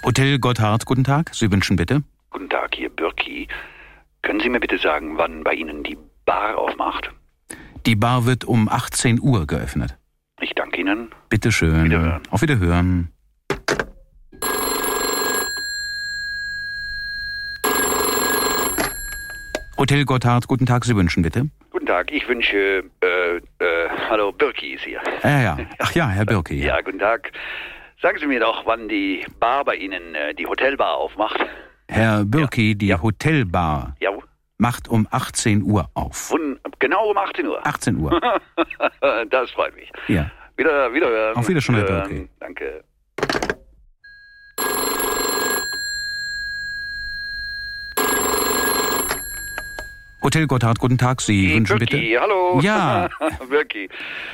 Hotel Gotthard, guten Tag. Sie wünschen bitte? Guten Tag, hier Birki. Können Sie mir bitte sagen, wann bei Ihnen die Bar aufmacht? Die Bar wird um 18 Uhr geöffnet. Ich danke Ihnen. Bitte schön. Wiederhören. Auf Wiederhören. Hotel Gotthard, guten Tag. Sie wünschen bitte? Guten Tag, ich wünsche, hallo, Birki ist hier. Ja. Ach ja, Herr Birki. Ja, guten Tag. Sagen Sie mir doch, wann die Bar bei Ihnen, die Hotelbar aufmacht. Herr Birki, die Hotelbar Ja, macht um 18 Uhr auf. genau um 18 Uhr. 18 Uhr. Das freut mich. Ja. Wiederhören. Auf Wiedersehen, Herr Birki. Danke. Hotel Gotthard, guten Tag. Sie wünschen Birki, bitte? hallo. Ja. Birki.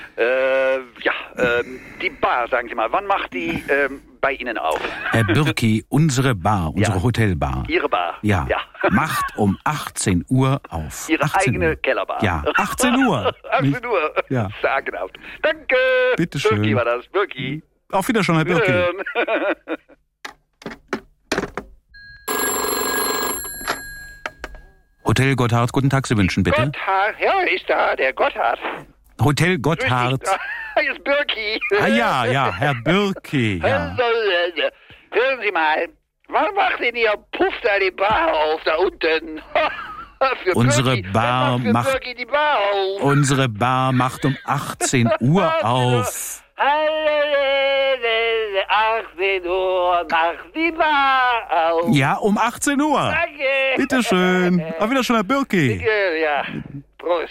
Die Bar, sagen Sie mal, wann macht die bei Ihnen auf? Herr Birki, unsere Bar, unsere Ja. Hotelbar. Ihre Bar? Ja. Macht um 18 Uhr auf. Ihre 18 eigene Uhr. Kellerbar? Ja, 18 Uhr. 18 Uhr? Ja. Sagenhaft. Danke. Bitte schön. Birki war das. Birki. Auf Wiedersehen, Herr Birki. Wiederhören. Hotel Gotthard, guten Tag. Sie wünschen bitte? Gotthard, ja, ist da, der Gotthard. Hotel Gotthard. Hier ist Birki. Ah ja, Herr Birki. Ja. Hören Sie mal, wann macht denn Ihr Puff da die Bar auf, da unten? Für Unsere Birki. Bar Wann macht- für Birki die Bar auf. Unsere Bar macht um 18 Uhr auf. 18 Uhr macht die Bar auf. Ja, um 18 Uhr. Danke. Bitte schön. Auf Wiedersehen, Herr Birki. Ja, Prost.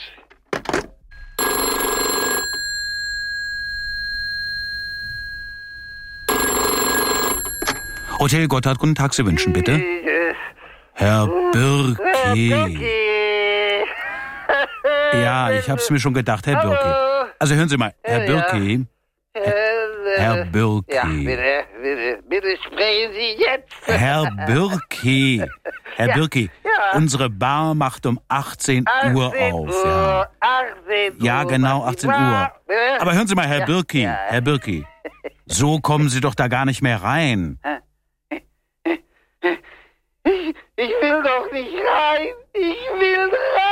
Hotel Gotthard, guten Tag. Sie wünschen bitte? Herr Birki. Birki. Ja, ich hab's mir schon gedacht, Herr Birki. Also hören Sie mal, Herr Birki. Herr Birki. Ja, bitte sprechen Sie jetzt. Herr Birki. Herr Ja. Birki, Ja. unsere Bar macht um 18 Uhr 18 auf. Ja. 18 Uhr. Ja, genau, macht die 18 Uhr. Bar. Aber hören Sie mal, Herr Ja, Birki, ja. Herr Birki. So kommen Sie doch da gar nicht mehr rein. Ich will doch nicht rein. Ich will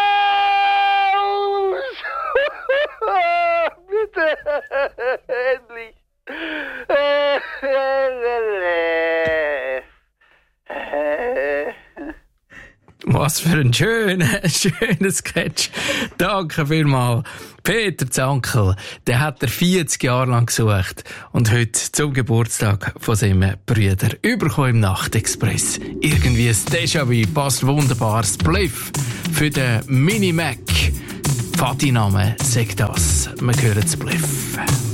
raus. Bitte. Endlich. Was für ein schöner Sketch. Danke vielmals. Peter Zankel, der hat er 40 Jahre lang gesucht und heute zum Geburtstag von seinem Brüder überkommen im Nachtexpress. Irgendwie ein Déjà-vu, passt wunderbar. Spliff für den Mini-Mac. Vati-Name sagt das. Wir hören Spliff.